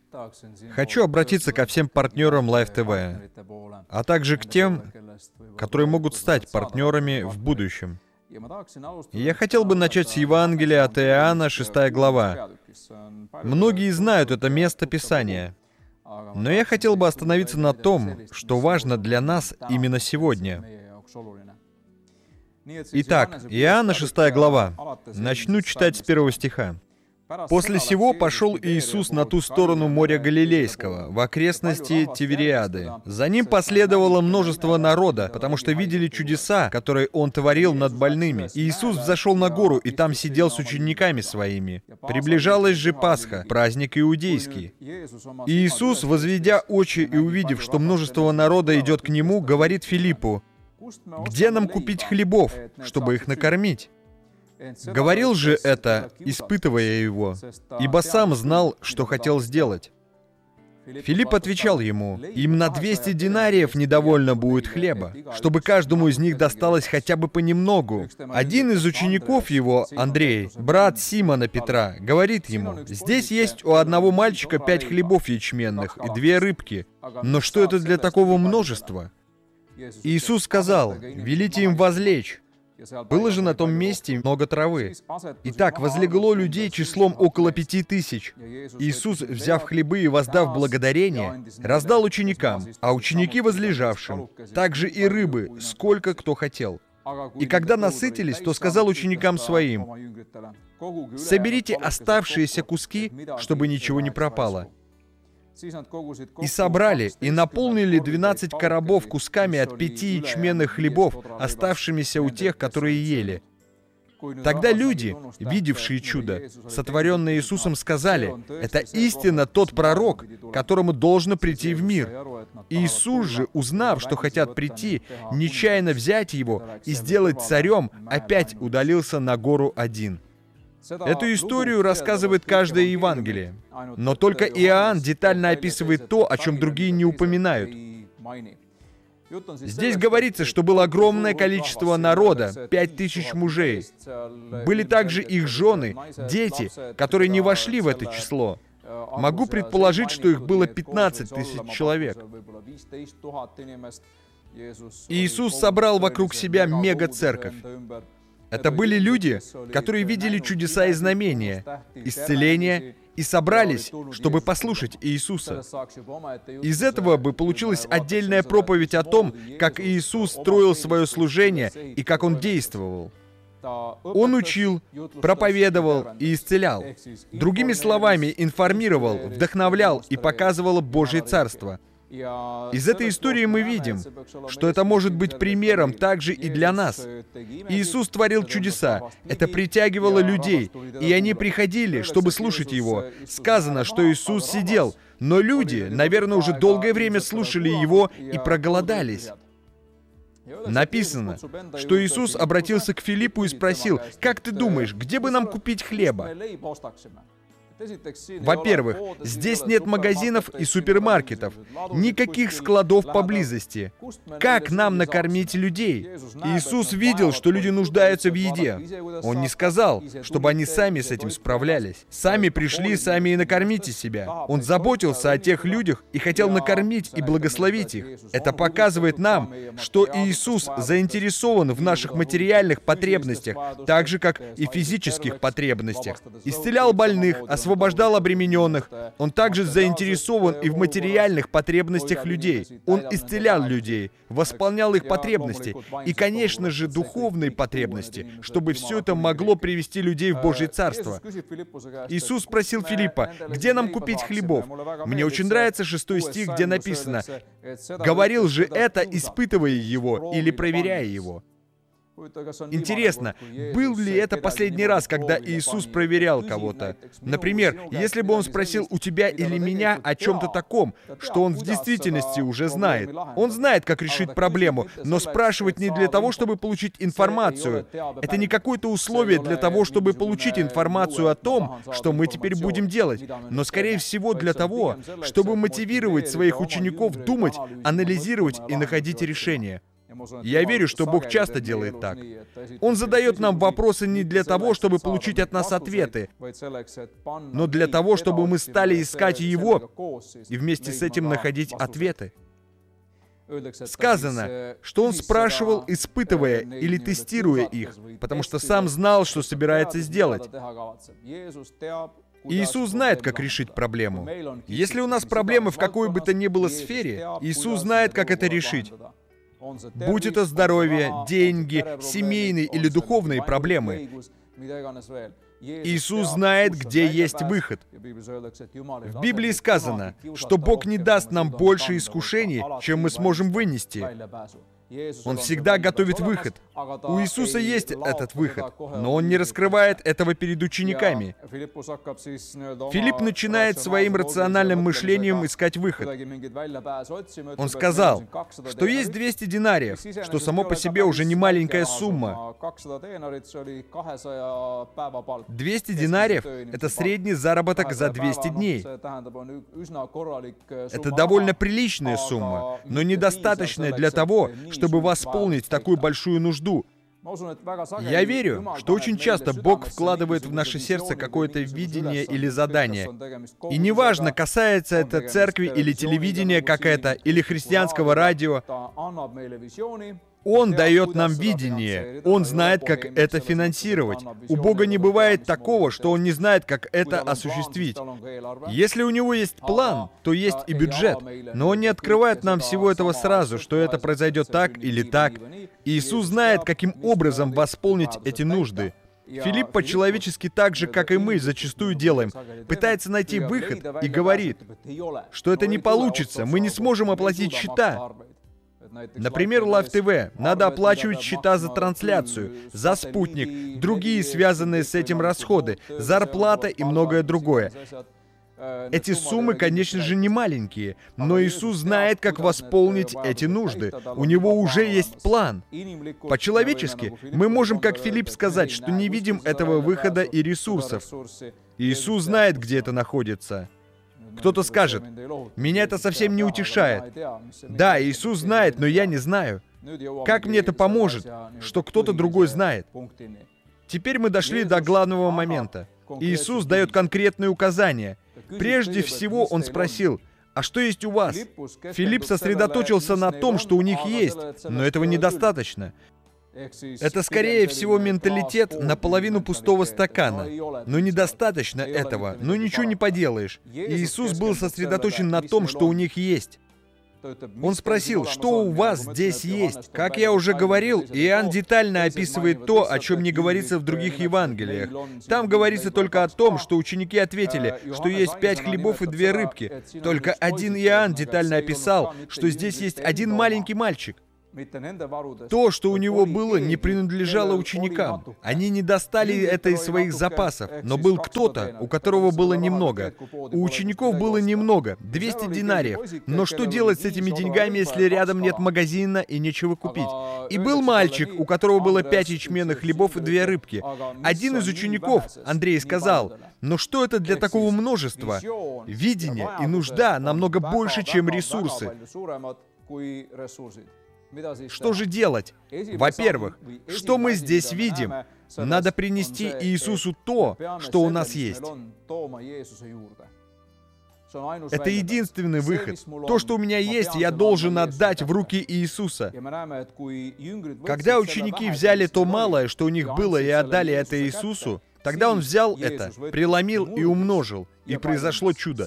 Хочу обратиться ко всем партнерам Live TV, а также к тем, которые могут стать партнерами в будущем. И я хотел бы начать с Евангелия от Иоанна, 6 глава. Многие знают это место Писания, но я хотел бы остановиться на том, что важно для нас именно сегодня. Итак, Иоанна, 6 глава. Начну читать с 1 стиха. «После сего пошел Иисус на ту сторону моря Галилейского, в окрестности Тивериады. За ним последовало множество народа, потому что видели чудеса, которые Он творил над больными. Иисус взошел на гору, и там сидел с учениками Своими. Приближалась же Пасха, праздник иудейский. И Иисус, возведя очи и увидев, что множество народа идет к Нему, говорит Филиппу: «Где нам купить хлебов, чтобы их накормить?» Говорил же это, испытывая его, ибо сам знал, что хотел сделать. Филипп отвечал ему: «Им на 200 динариев недовольно будет хлеба, чтобы каждому из них досталось хотя бы понемногу». Один из учеников его, Андрей, брат Симона Петра, говорит ему: «Здесь есть у одного мальчика 5 хлебов ячменных и 2 рыбки. Но что это для такого множества?» Иисус сказал: «Велите им возлечь». Было же на том месте много травы. Итак, возлегло людей числом около 5000. Иисус, взяв хлебы и воздав благодарение, раздал ученикам, а ученики возлежавшим, также и рыбы, сколько кто хотел. И когда насытились, то сказал ученикам Своим: «Соберите оставшиеся куски, чтобы ничего не пропало». И собрали, и наполнили 12 коробов кусками от 5 ячменных хлебов, оставшимися у тех, которые ели. Тогда люди, видевшие чудо, сотворенное Иисусом, сказали: «Это истинно тот пророк, которому должно прийти в мир». Иисус же, узнав, что хотят прийти, нечаянно взять его и сделать царем, опять удалился на гору один. Эту историю рассказывает каждое Евангелие, но только Иоанн детально описывает то, о чем другие не упоминают. Здесь говорится, что было огромное количество народа, 5000 мужей. Были также их жены, дети, которые не вошли в это число. Могу предположить, что их было 15 000 человек. Иисус собрал вокруг себя мега-церковь. Это были люди, которые видели чудеса и знамения, исцеления, и собрались, чтобы послушать Иисуса. Из этого бы получилась отдельная проповедь о том, как Иисус строил свое служение и как Он действовал. Он учил, проповедовал и исцелял. Другими словами, информировал, вдохновлял и показывал Божье Царство. Из этой истории мы видим, что это может быть примером также и для нас. Иисус творил чудеса, это притягивало людей, и они приходили, чтобы слушать Его. Сказано, что Иисус сидел, но люди, наверное, уже долгое время слушали Его и проголодались. Написано, что Иисус обратился к Филиппу и спросил: «Как ты думаешь, где бы нам купить хлеба?» Во-первых, здесь нет магазинов и супермаркетов, никаких складов поблизости. Как нам накормить людей? Иисус видел, что люди нуждаются в еде. Он не сказал, чтобы они сами с этим справлялись. Сами пришли, сами и накормите себя. Он заботился о тех людях и хотел накормить и благословить их. Это показывает нам, что Иисус заинтересован в наших материальных потребностях, так же, как и физических потребностях. Исцелял больных, освобождал обремененных. Он также заинтересован и в материальных потребностях людей. Он исцелял людей, восполнял их потребности и, конечно же, духовные потребности, чтобы все это могло привести людей в Божье Царство. Иисус спросил Филиппа: «Где нам купить хлебов?» Мне очень нравится 6 стих, где написано: «Говорил же это, испытывая его или проверяя его». Интересно, был ли это последний раз, когда Иисус проверял кого-то? Например, если бы Он спросил у тебя или меня о чем-то таком, что Он в действительности уже знает. Он знает, как решить проблему, но спрашивать не для того, чтобы получить информацию. Это не какое-то условие для того, чтобы получить информацию о том, что мы теперь будем делать, но, скорее всего, для того, чтобы мотивировать своих учеников думать, анализировать и находить решения. Я верю, что Бог часто делает так. Он задает нам вопросы не для того, чтобы получить от нас ответы, но для того, чтобы мы стали искать Его и вместе с этим находить ответы. Сказано, что Он спрашивал, испытывая или тестируя их, потому что Сам знал, что собирается сделать. Иисус знает, как решить проблему. Если у нас проблемы в какой бы то ни было сфере, Иисус знает, как это решить. Будь это здоровье, деньги, семейные или духовные проблемы. Иисус знает, где есть выход. В Библии сказано, что Бог не даст нам больше искушений, чем мы сможем вынести. Он всегда готовит выход. У Иисуса есть этот выход, но Он не раскрывает этого перед учениками. Филипп начинает своим рациональным мышлением искать выход. Он сказал, что есть 200 динариев, что само по себе уже не маленькая сумма. 200 динариев — это средний заработок за 200 дней. Это довольно приличная сумма, но недостаточная для того, чтобы восполнить такую большую нужду. Я верю, что очень часто Бог вкладывает в наше сердце какое-то видение или задание. И неважно, касается это церкви или телевидения какое-то, или христианского радио, Он дает нам видение. Он знает, как это финансировать. У Бога не бывает такого, что Он не знает, как это осуществить. Если у Него есть план, то есть и бюджет. Но Он не открывает нам всего этого сразу, что это произойдет так или так. Иисус знает, каким образом восполнить эти нужды. Филипп по-человечески так же, как и мы зачастую делаем, пытается найти выход и говорит, что это не получится, мы не сможем оплатить счета. Например, Live TV. Надо оплачивать счета за трансляцию, за спутник, другие связанные с этим расходы, зарплата и многое другое. Эти суммы, конечно же, не маленькие, но Иисус знает, как восполнить эти нужды. У Него уже есть план. По-человечески, мы можем, как Филипп, сказать, что не видим этого выхода и ресурсов. Иисус знает, где это находится. Кто-то скажет, «Меня это совсем не утешает». Да, Иисус знает, но я не знаю. Как мне это поможет, что кто-то другой знает? Теперь мы дошли до главного момента. Иисус дает конкретные указания. Прежде всего, Он спросил, «А что есть у вас?» Филипп сосредоточился на том, что у них есть, но этого недостаточно. Это, скорее всего, менталитет наполовину пустого стакана. Но недостаточно этого, но ничего не поделаешь. Иисус был сосредоточен на том, что у них есть. Он спросил, что у вас здесь есть? Как я уже говорил, Иоанн детально описывает то, о чем не говорится в других Евангелиях. Там говорится только о том, что ученики ответили, что есть 5 хлебов и 2 рыбки. Только один Иоанн детально описал, что здесь есть один маленький мальчик. То, что у него было, не принадлежало ученикам. Они не достали это из своих запасов, но был кто-то, у которого было немного. У учеников было немного, 200 динариев. Но что делать с этими деньгами, если рядом нет магазина и нечего купить? И был мальчик, у которого было 5 ячменных хлебов и 2 рыбки. Один из учеников, Андрей, сказал, «Но что это для такого множества? Видение и нужда намного больше, чем ресурсы». Что же делать? Во-первых, что мы здесь видим? Надо принести Иисусу то, что у нас есть. Это единственный выход. То, что у меня есть, я должен отдать в руки Иисуса. Когда ученики взяли то малое, что у них было, и отдали это Иисусу, тогда Он взял это, преломил и умножил, и произошло чудо.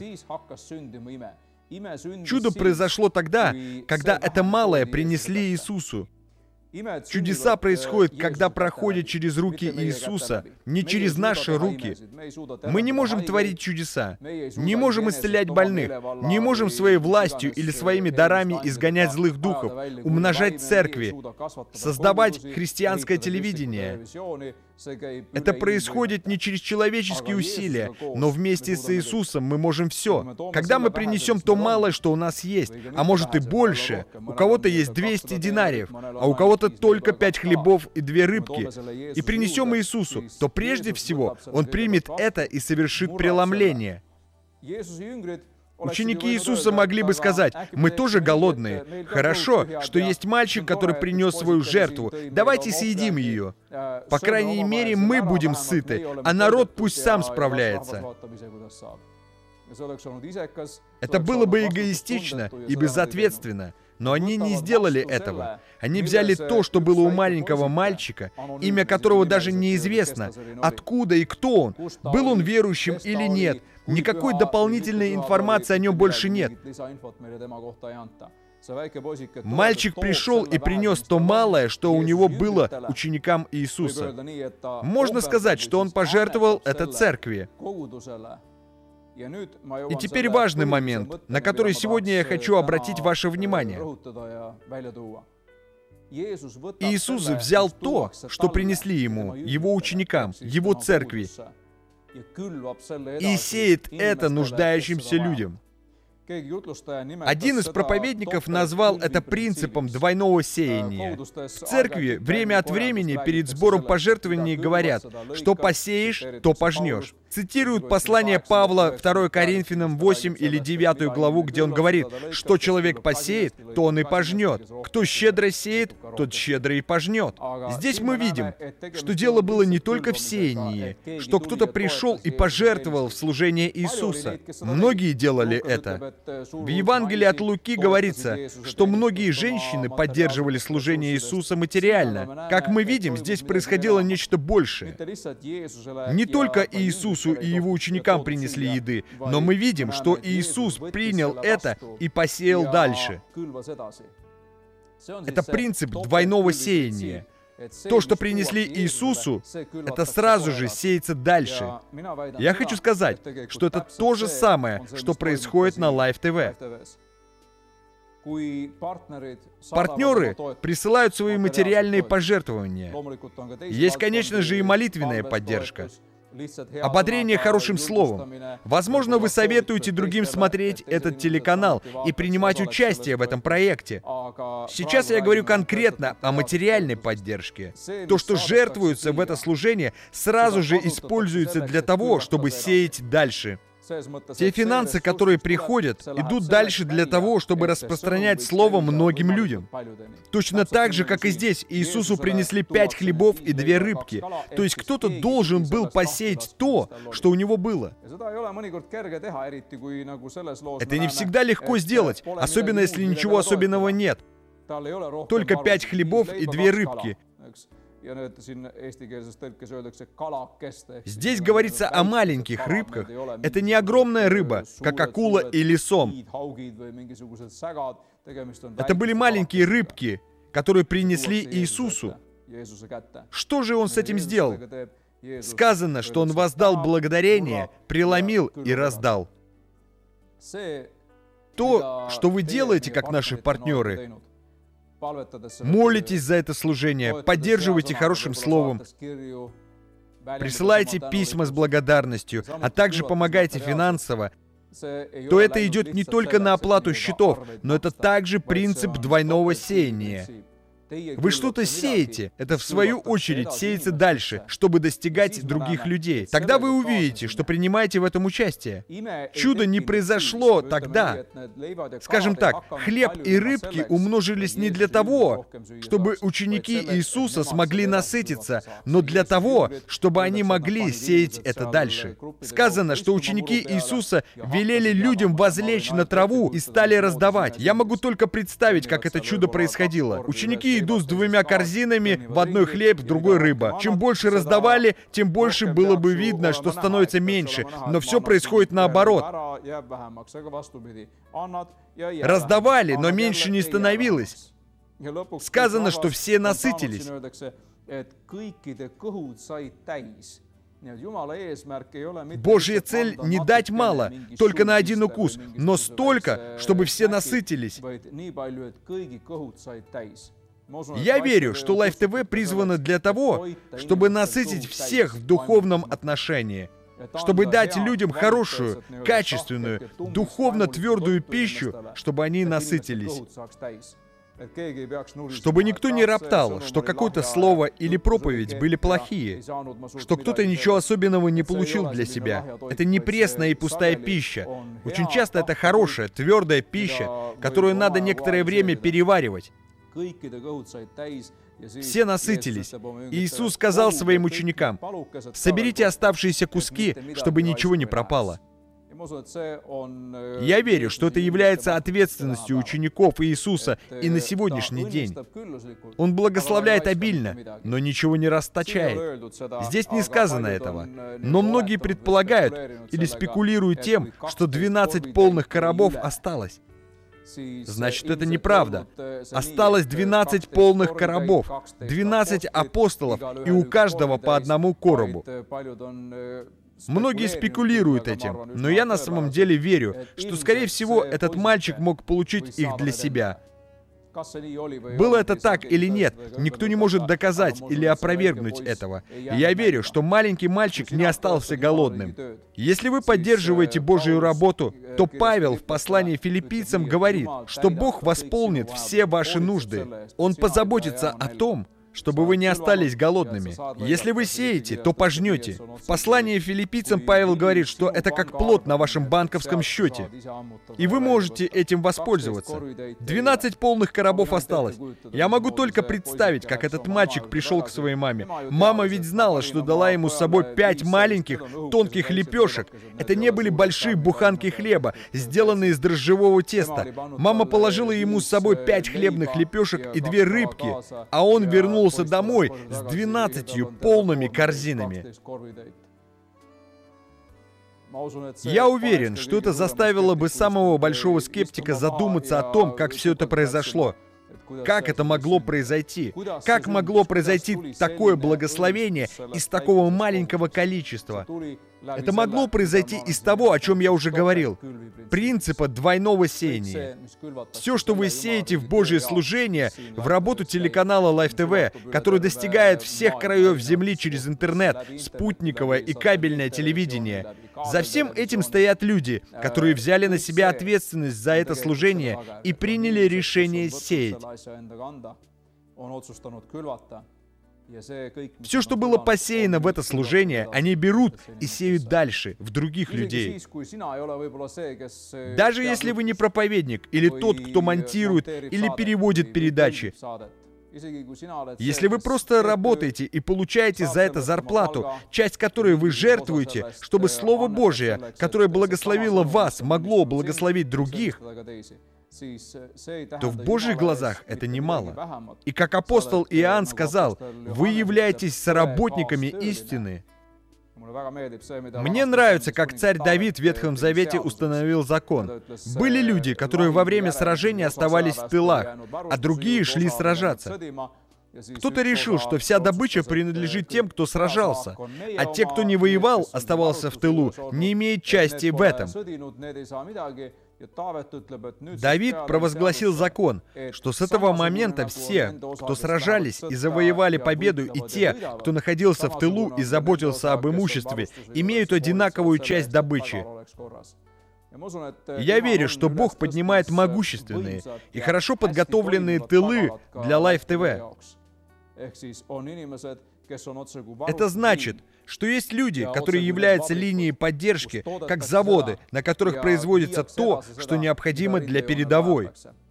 Чудо произошло тогда, когда это малое принесли Иисусу. Чудеса происходят, когда проходят через руки Иисуса, не через наши руки. Мы не можем творить чудеса, не можем исцелять больных, не можем своей властью или своими дарами изгонять злых духов, умножать церкви, создавать христианское телевидение. Это происходит не через человеческие усилия, но вместе с Иисусом мы можем все. Когда мы принесем то малое, что у нас есть, а может и больше, у кого-то есть 200 динариев, а у кого-то только 5 хлебов и 2 рыбки, и принесем Иисусу, то прежде всего Он примет это и совершит преломление. Ученики Иисуса могли бы сказать: «Мы тоже голодные. Хорошо, что есть мальчик, который принес свою жертву. Давайте съедим ее. По крайней мере, мы будем сыты, а народ пусть сам справляется». Это было бы эгоистично и безответственно, но они не сделали этого. Они взяли то, что было у маленького мальчика, имя которого даже неизвестно, откуда и кто он, был он верующим или нет. Никакой дополнительной информации о нем больше нет. Мальчик пришел и принес то малое, что у него было ученикам Иисуса. Можно сказать, что он пожертвовал это церкви. И теперь важный момент, на который сегодня я хочу обратить ваше внимание. Иисус взял то, что принесли ему, его ученикам, его церкви, и сеет это нуждающимся людям. Один из проповедников назвал это принципом двойного сеяния. В церкви время от времени перед сбором пожертвований говорят: «Что посеешь, то пожнешь». Цитируют послание Павла 2 Коринфянам 8 или 9 главу, где он говорит: «Что человек посеет, то он и пожнет. Кто щедро сеет, тот щедро и пожнет». Здесь мы видим, что дело было не только в сеянии, что кто-то пришел и пожертвовал в служение Иисуса. Многие делали это. В Евангелии от Луки говорится, что многие женщины поддерживали служение Иисуса материально. Как мы видим, здесь происходило нечто большее. Не только Иисусу и его ученикам принесли еды, но мы видим, что Иисус принял это и посеял дальше. Это принцип двойного сеяния. То, что принесли Иисусу, это сразу же сеется дальше. Я хочу сказать, что это то же самое, что происходит на Live TV. Партнеры присылают свои материальные пожертвования. Есть, конечно же, и молитвенная поддержка. Ободрение хорошим словом. Возможно, вы советуете другим смотреть этот телеканал и принимать участие в этом проекте. Сейчас я говорю конкретно о материальной поддержке. То, что жертвуется в это служение, сразу же используется для того, чтобы сеять дальше. Те финансы, которые приходят, идут дальше для того, чтобы распространять Слово многим людям. Точно так же, как и здесь, Иисусу принесли 5 хлебов и 2 рыбки. То есть кто-то должен был посеять то, что у него было. Это не всегда легко сделать, особенно если ничего особенного нет. Только 5 хлебов и 2 рыбки. Здесь говорится о маленьких рыбках. Это не огромная рыба, как акула или сом. Это были маленькие рыбки, которые принесли Иисусу. Что же он с этим сделал? Сказано, что он воздал благодарение, преломил и раздал. То, что вы делаете, как наши партнеры, молитесь за это служение, поддерживайте хорошим словом, присылайте письма с благодарностью, а также помогайте финансово, то это идет не только на оплату счетов, но это также принцип двойного сеяния. Вы что-то сеете, это в свою очередь сеется дальше, чтобы достигать других людей. Тогда вы увидите, что принимаете в этом участие. Чудо не произошло тогда. Скажем так, хлеб и рыбки умножились не для того, чтобы ученики Иисуса смогли насытиться, но для того, чтобы они могли сеять это дальше. Сказано, что ученики Иисуса велели людям возлечь на траву и стали раздавать. Я могу только представить, как это чудо происходило. Ученики идут с 2 корзинами, в одной хлеб, в другой рыба. Чем больше раздавали, тем больше было бы видно, что становится меньше. Но все происходит наоборот. Раздавали, но меньше не становилось. Сказано, что все насытились. Божья цель не дать мало, только на один укус, но столько, чтобы все насытились. Я верю, что Live TV призвано для того, чтобы насытить всех в духовном отношении, чтобы дать людям хорошую, качественную, духовно твердую пищу, чтобы они насытились. Чтобы никто не роптал, что какое-то слово или проповедь были плохие, что кто-то ничего особенного не получил для себя. Это не пресная и пустая пища. Очень часто это хорошая, твердая пища, которую надо некоторое время переваривать. Все насытились. И Иисус сказал своим ученикам: «Соберите оставшиеся куски, чтобы ничего не пропало». Я верю, что это является ответственностью учеников Иисуса и на сегодняшний день. Он благословляет обильно, но ничего не расточает. Здесь не сказано этого. Но многие предполагают или спекулируют тем, что 12 полных коробов осталось. Значит, это неправда. Осталось 12 полных коробов, 12 апостолов, и у каждого по одному коробу. Многие спекулируют этим, но я на самом деле верю, что, скорее всего, этот мальчик мог получить их для себя. Было это так или нет, никто не может доказать или опровергнуть этого. Я верю, что маленький мальчик не остался голодным. Если вы поддерживаете Божью работу, то Павел в послании филиппийцам говорит, что Бог восполнит все ваши нужды. Он позаботится о том, чтобы вы не остались голодными. Если вы сеете, то пожнете. В послании филиппийцам Павел говорит, что это как плод на вашем банковском счете. И вы можете этим воспользоваться. 12 полных коробов осталось. Я могу только представить, как этот мальчик пришел к своей маме. Мама ведь знала, что дала ему с собой 5 маленьких, тонких лепешек. Это не были большие буханки хлеба, сделанные из дрожжевого теста. Мама положила ему с собой 5 хлебных лепешек и 2 рыбки, а он вернулся домой с 12 полными корзинами. Я уверен, что это заставило бы самого большого скептика задуматься о том, как все это произошло. Как это могло произойти? Как могло произойти такое благословение из такого маленького количества? Это могло произойти из того, о чем я уже говорил. Принципа двойного сеяния. Все, что вы сеете в Божье служение, в работу телеканала Live TV, который достигает всех краев земли через интернет, спутниковое и кабельное телевидение. За всем этим стоят люди, которые взяли на себя ответственность за это служение и приняли решение сеять. Все, что было посеяно в это служение, они берут и сеют дальше, в других людей. Даже если вы не проповедник, или тот, кто монтирует или переводит передачи, если вы просто работаете и получаете за это зарплату, часть которой вы жертвуете, чтобы Слово Божие, которое благословило вас, могло благословить других, то в Божьих глазах это немало. И как апостол Иоанн сказал, вы являетесь соработниками истины. Мне нравится, как царь Давид в Ветхом Завете установил закон. Были люди, которые во время сражения оставались в тылах, а другие шли сражаться. Кто-то решил, что вся добыча принадлежит тем, кто сражался, а те, кто не воевал, оставался в тылу, не имеет части в этом. Давид провозгласил закон, что с этого момента все, кто сражались и завоевали победу, и те, кто находился в тылу и заботился об имуществе, имеют одинаковую часть добычи. Я верю, что Бог поднимает могущественные и хорошо подготовленные тылы для Live TV. Это значит, что есть люди, которые являются линией поддержки, как заводы, на которых производится то, что необходимо для передовой.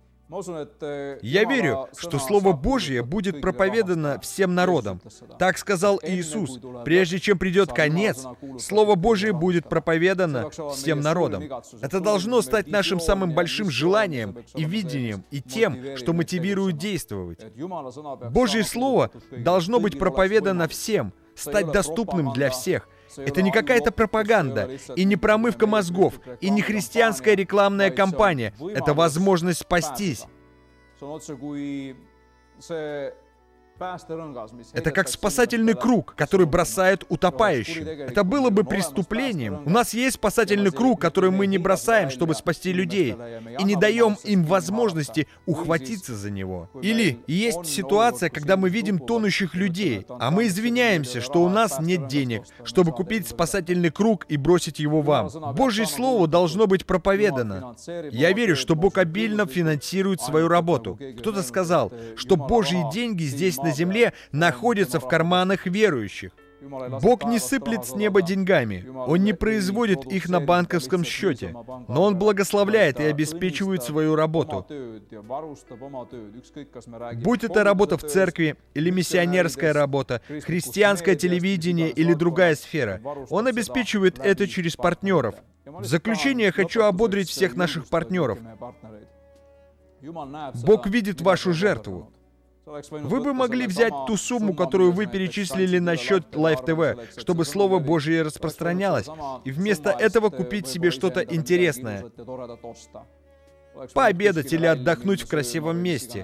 Я верю, что Слово Божье будет проповедано всем народам. Так сказал Иисус. Прежде чем придет конец, Слово Божье будет проповедано всем народам. Это должно стать нашим самым большим желанием и видением, и тем, что мотивирует действовать. Божье Слово должно быть проповедано всем, стать доступным для всех. Это не какая-то пропаганда, и не промывка мозгов, и не христианская рекламная кампания. Это возможность спастись. Это как спасательный круг, который бросает утопающим. Это было бы преступлением. У нас есть спасательный круг, который мы не бросаем, чтобы спасти людей, и не даем им возможности ухватиться за него. Или есть ситуация, когда мы видим тонущих людей, а мы извиняемся, что у нас нет денег, чтобы купить спасательный круг и бросить его вам. Божье Слово должно быть проповедано. Я верю, что Бог обильно финансирует свою работу. Кто-то сказал, что Божьи деньги здесь на земле находятся в карманах верующих. Бог не сыплет с неба деньгами. Он не производит их на банковском счете. Но Он благословляет и обеспечивает свою работу. Будь это работа в церкви, или миссионерская работа, христианское телевидение или другая сфера, Он обеспечивает это через партнеров. В заключение я хочу ободрить всех наших партнеров. Бог видит вашу жертву. Вы бы могли взять ту сумму, которую вы перечислили на счет Live TV, чтобы Слово Божие распространялось, и вместо этого купить себе что-то интересное. Пообедать или отдохнуть в красивом месте.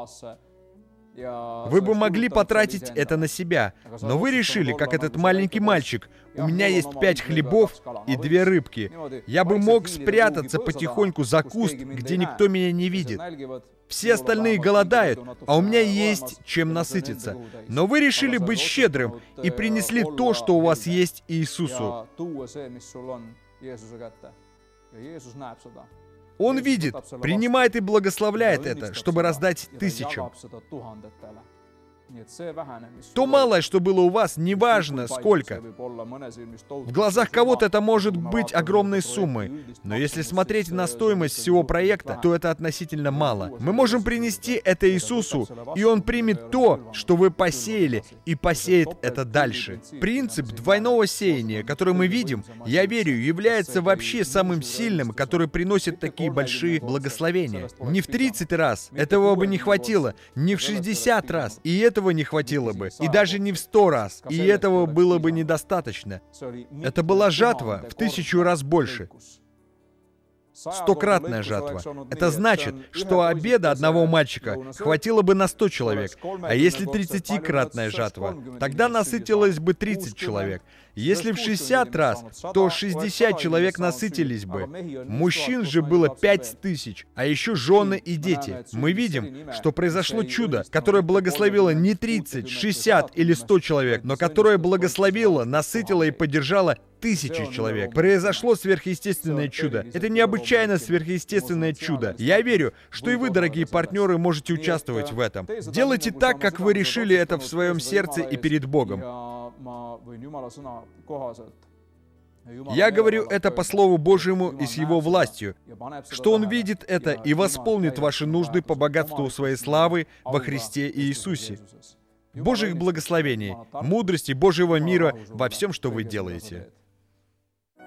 Вы бы могли потратить это на себя, но вы решили, как этот маленький мальчик, у меня есть 5 хлебов и 2 рыбки. Я бы мог спрятаться потихоньку за куст, где никто меня не видит. Все остальные голодают, а у меня есть чем насытиться. Но вы решили быть щедрым и принесли то, что у вас есть, Иисусу. Он видит, принимает и благословляет это, чтобы раздать тысячам. То малое, что было у вас, неважно сколько. В глазах кого-то это может быть огромной суммой, но если смотреть на стоимость всего проекта, то это относительно мало. Мы можем принести это Иисусу, и Он примет то, что вы посеяли, и посеет это дальше. Принцип двойного сеяния, который мы видим, я верю, является вообще самым сильным, который приносит такие большие благословения. Не в 30 раз, этого бы не хватило, не в 60 раз, и этого не хватило бы, и даже не в 100 раз, и этого было бы недостаточно. Это была жатва в 1000 раз больше. 100-кратная жатва. Это значит, что обеда одного мальчика хватило бы на 100 человек, а если 30-кратная жатва, тогда насытилось бы 30 человек. Если в 60 раз, то 60 человек насытились бы. Мужчин же было 5000, а еще жены и дети. Мы видим, что произошло чудо, которое благословило не 30, 60 или 100 человек, но которое благословило, насытило и поддержало 1000 человек. Произошло сверхъестественное чудо. Это необычайно сверхъестественное чудо. Я верю, что и вы, дорогие партнеры, можете участвовать в этом. Делайте так, как вы решили это в своем сердце и перед Богом. Я говорю это по Слову Божьему и с Его властью, что Он видит это и восполнит ваши нужды по богатству своей славы во Христе Иисусе. Божьих благословений, мудрости, Божьего мира во всем, что вы делаете.